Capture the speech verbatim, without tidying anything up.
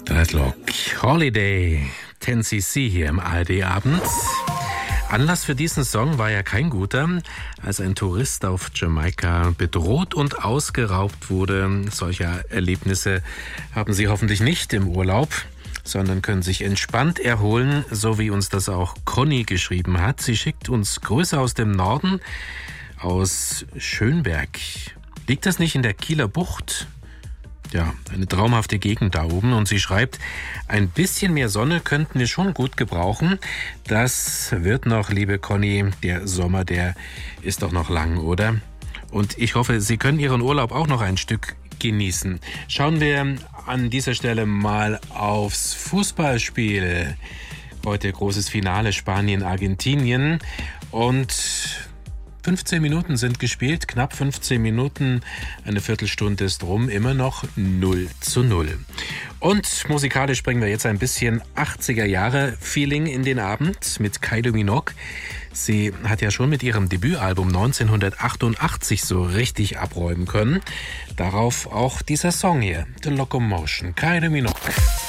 Dreadlock Holiday, zehn C C hier im A R D-Abend. Anlass für diesen Song war ja kein guter, als ein Tourist auf Jamaika bedroht und ausgeraubt wurde. Solche Erlebnisse haben Sie hoffentlich nicht im Urlaub, sondern können sich entspannt erholen, so wie uns das auch Conny geschrieben hat. Sie schickt uns Grüße aus dem Norden, aus Schönberg. Liegt das nicht in der Kieler Bucht? Ja, eine traumhafte Gegend da oben. Und sie schreibt, ein bisschen mehr Sonne könnten wir schon gut gebrauchen. Das wird noch, liebe Conny. Der Sommer, der ist doch noch lang, oder? Und ich hoffe, Sie können Ihren Urlaub auch noch ein Stück genießen. Schauen wir an dieser Stelle mal aufs Fußballspiel. Heute großes Finale Spanien-Argentinien. Und fünfzehn Minuten sind gespielt, knapp fünfzehn Minuten, eine Viertelstunde ist rum, immer noch null zu null. Und musikalisch bringen wir jetzt ein bisschen achtziger Jahre Feeling in den Abend mit Kylie Minogue. Sie hat ja schon mit ihrem Debütalbum neunzehnhundertachtundachtzig so richtig abräumen können. Darauf auch dieser Song hier, The Locomotion, Kylie Minogue.